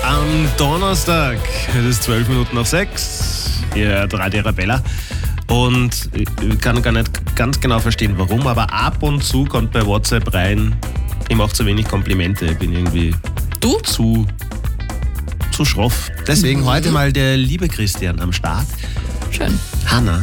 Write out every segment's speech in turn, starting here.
am Donnerstag. Es ist 12 Minuten nach 6. Ihr hört Radio Arabella. Und ich kann gar nicht ganz genau verstehen, warum, aber ab und zu kommt bei WhatsApp rein, ich mache zu wenig Komplimente, ich bin irgendwie zu schroff. Deswegen heute mal der liebe Christian am Start. Schön. Hanna,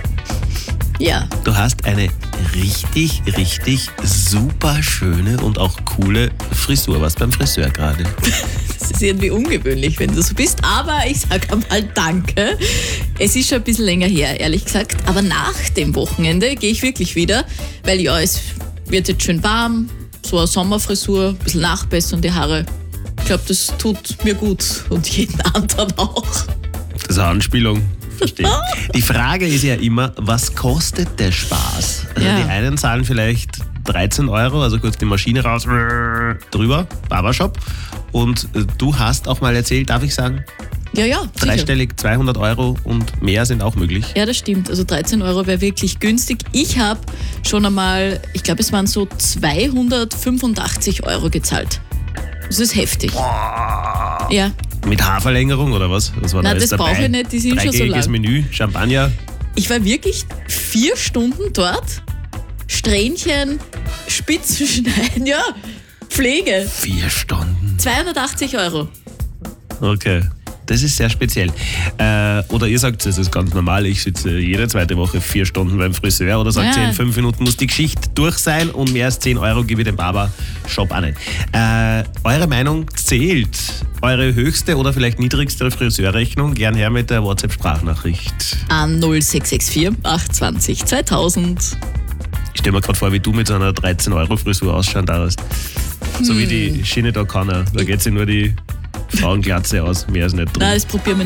Ja. du hast eine richtig, richtig super schöne und auch coole Frisur. Was beim Friseur gerade? Das ist irgendwie ungewöhnlich, wenn du so bist, aber ich sag einmal danke. Es ist schon ein bisschen länger her, ehrlich gesagt, aber nach dem Wochenende gehe ich wirklich wieder, weil ja, es wird jetzt schön warm, so eine Sommerfrisur, ein bisschen nachbessern die Haare. Ich glaube, das tut mir gut und jeden anderen auch. Das ist eine Anspielung. Verstehe. Die Frage ist ja immer, was kostet der Spaß? Also Ja. Die einen zahlen vielleicht 13 Euro, also kurz die Maschine raus, drüber, Barbershop. Und du hast auch mal erzählt, darf ich sagen, Ja, sicher. dreistellig 200 Euro und mehr sind auch möglich. Ja, das stimmt. Also 13 Euro wäre wirklich günstig. Ich habe schon einmal, ich glaube, es waren so 285 Euro gezahlt. Das ist heftig. Ja, Mit Haarverlängerung oder was? Was war da nein, jetzt das dabei? brauche ich nicht, die sind schon so Dreigängiges lang. Menü, Champagner. Ich war wirklich 4 Stunden dort. Strähnchen, Spitzen schneiden, ja, Pflege. 4 Stunden. 280 Euro. Okay. Das ist sehr speziell. Oder ihr sagt, es ist ganz normal, ich sitze jede zweite Woche 4 Stunden beim Friseur, oder sagt Ja. ihr, in 5 Minuten muss die Geschichte durch sein und mehr als 10 Euro gebe ich dem Barbershop auch nicht. Eure Meinung zählt. Eure höchste oder vielleicht niedrigste Friseurrechnung, gern her mit der WhatsApp-Sprachnachricht. An 0664 820 2000. Ich stelle mir gerade vor, wie du mit so einer 13-Euro-Frisur ausschauen darfst. So wie die Schiene da kann er. Da geht sie nur die Frauenglatze aus, mehr ist nicht drin. Nein, das probieren wir